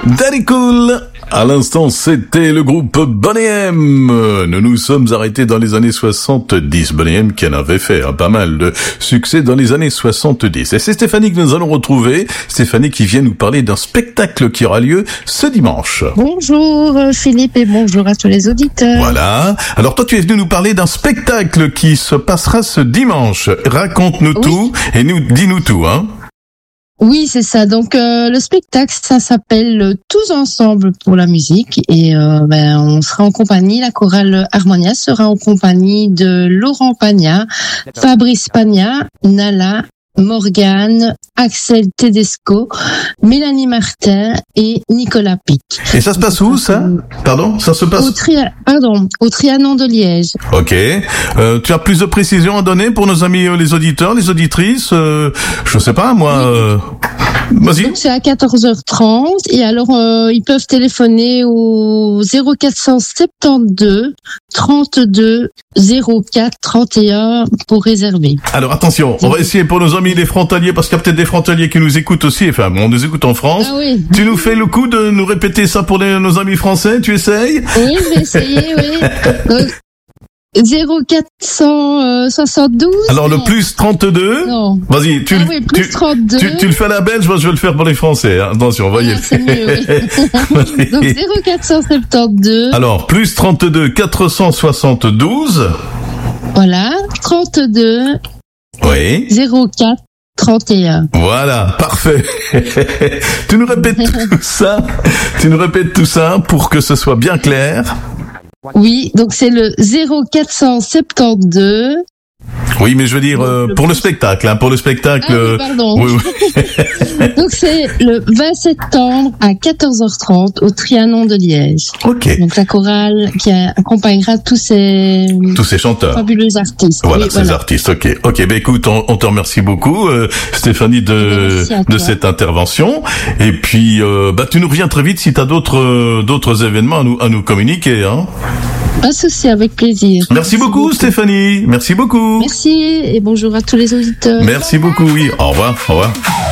Daddy Cool. À l'instant, c'était le groupe Boney M. Nous nous sommes arrêtés dans les années 70. Boney M qui en avait fait pas mal de succès dans les années 70. Et c'est Stéphanie que nous allons retrouver. Stéphanie qui vient nous parler d'un spectacle qui aura lieu ce dimanche. Bonjour Philippe et bonjour à tous les auditeurs. Voilà. Alors toi, tu es venu nous parler d'un spectacle qui se passera ce dimanche. Raconte-nous tout et dis-nous tout, hein. Oui, c'est ça. Donc le spectacle, ça s'appelle Tous ensemble pour la musique et on sera en compagnie, la chorale Harmonia sera en compagnie de Laurent Pagna, Fabrice Pagna, Nala, Morgane, Axel Tedesco, Mélanie Martin et Nicolas Pic. Et ça se passe où, ça? Pardon? Ça se passe? Au Trianon de Liège. Ok. Tu as plus de précisions à donner pour nos amis les auditeurs, les auditrices? Je sais pas, moi... Vas-y. Donc c'est à 14h30 et alors ils peuvent téléphoner au 0472 32 04 31 pour réserver. Alors attention, on va essayer pour nos amis les frontaliers, parce qu'il y a peut-être des frontaliers qui nous écoutent aussi, enfin on nous écoute en France. Ah oui. Tu nous fais le coup de nous répéter ça pour nos amis français, tu essayes? Oui, je vais essayer, oui. Donc, 0472. Alors le plus 32. Non. Vas-y, plus 32. Tu le fais à la belge, moi je vais le faire pour les Français. Hein. Attention, voyez. Ah, c'est mieux, oui. Donc 0472. Alors plus 32 472. Voilà, 32. Oui. 04 31. Voilà, parfait. Tu nous répètes tout ça pour que ce soit bien clair. Oui, donc c'est le 0472. Oui, mais je veux dire pour le spectacle, hein, pour le spectacle. Ah oui, pardon. Oui. Donc c'est le 20 septembre à 14h30 au Trianon de Liège. Ok. Donc la chorale qui accompagnera tous ces chanteurs, fabuleux artistes. Voilà, oui, ces artistes. Ok. Ben écoute, on te remercie beaucoup, Stéphanie, de cette intervention. Et puis, tu nous reviens très vite si t'as d'autres événements à nous communiquer, hein. Pas de souci, avec plaisir. Merci beaucoup, Stéphanie. Merci beaucoup. Merci et bonjour à tous les auditeurs. Merci beaucoup, oui. Au revoir.